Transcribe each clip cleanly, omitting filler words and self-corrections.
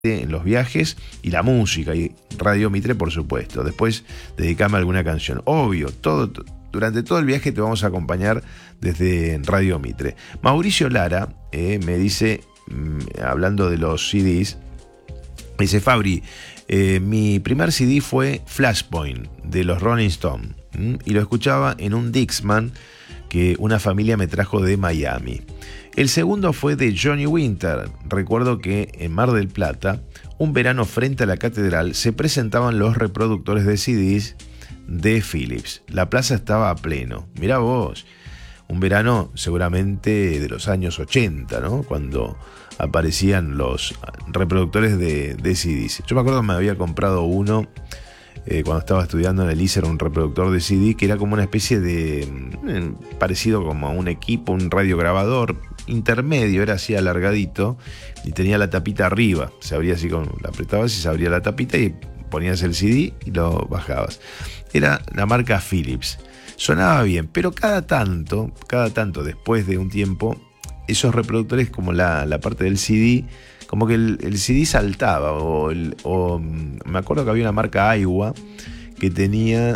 en los viajes y la música y Radio Mitre, por supuesto. Después dedicame a alguna canción. Obvio, durante todo el viaje te vamos a acompañar desde Radio Mitre. Mauricio Lara me dice, hablando de los CDs, me dice: Fabri, mi primer CD fue Flashpoint de los Rolling Stones y lo escuchaba en un Dixman que una familia me trajo de Miami. El segundo fue de Johnny Winter. Recuerdo que en Mar del Plata, un verano frente a la catedral, se presentaban los reproductores de CDs de Philips. La plaza estaba a pleno. Mirá vos, un verano seguramente de los años 80, ¿no? Cuando aparecían los reproductores de CDs. Yo me acuerdo que me había comprado uno cuando estaba estudiando en el ISER, un reproductor de CD que era como una especie de parecido como a un equipo, un radiograbador intermedio, era así alargadito y tenía la tapita arriba, se abría así, la apretabas y se abría la tapita y ponías el CD y lo bajabas. Era la marca Philips, sonaba bien, pero cada tanto después de un tiempo, esos reproductores, como la parte del CD, como que el CD saltaba, o me acuerdo que había una marca Aiwa que tenía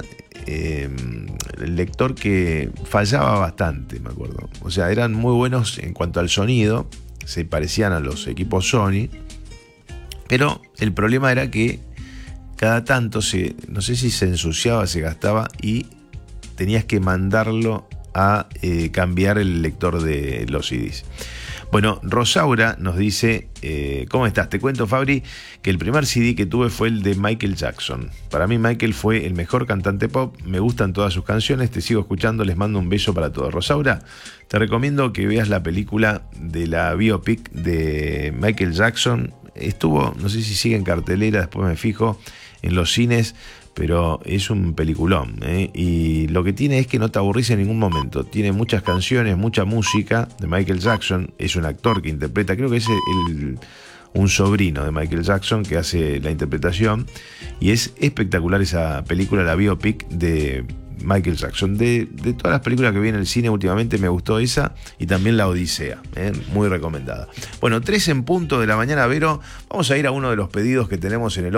el lector que fallaba bastante, me acuerdo. O sea, eran muy buenos en cuanto al sonido, se parecían a los equipos Sony, pero el problema era que cada tanto no sé si se ensuciaba, se gastaba y tenías que mandarlo a cambiar el lector de los CDs. Bueno, Rosaura nos dice: ¿cómo estás? Te cuento, Fabri, que el primer CD que tuve fue el de Michael Jackson. Para mí Michael fue el mejor cantante pop, me gustan todas sus canciones, te sigo escuchando, les mando un beso para todos. Rosaura, te recomiendo que veas la película de la biopic de Michael Jackson. Estuvo, no sé si sigue en cartelera, después me fijo, en los cines, pero es un peliculón, y lo que tiene es que no te aburrís en ningún momento. Tiene muchas canciones, mucha música de Michael Jackson. Es un actor que interpreta, creo que es un sobrino de Michael Jackson que hace la interpretación, y es espectacular esa película, la biopic de Michael Jackson. De todas las películas que vi en el cine últimamente me gustó esa, y también La Odisea, muy recomendada. Bueno, 3 en punto de la mañana, Vero. Vamos a ir a uno de los pedidos que tenemos en el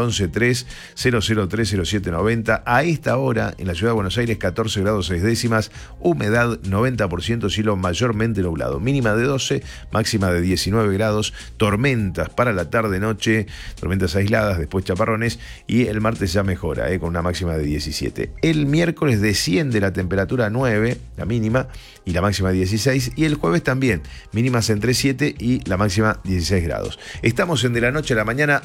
1130030790. A esta hora, en la ciudad de Buenos Aires, 14 grados 6 décimas, humedad 90%, cielo mayormente nublado, mínima de 12, máxima de 19 grados, tormentas para la tarde-noche, tormentas aisladas, después chaparrones, y el martes ya mejora, con una máxima de 17. El miércoles desciende la temperatura a 9, la mínima, y la máxima 16, y el jueves también, mínimas entre 7 y la máxima 16 grados. Estamos en De la Noche a la Mañana,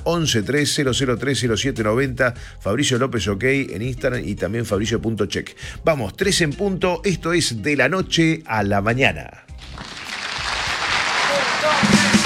1130030790, Fabricio López OK en Instagram y también fabricio.check. Vamos, 3 en punto, esto es De la Noche a la Mañana. 1, 2,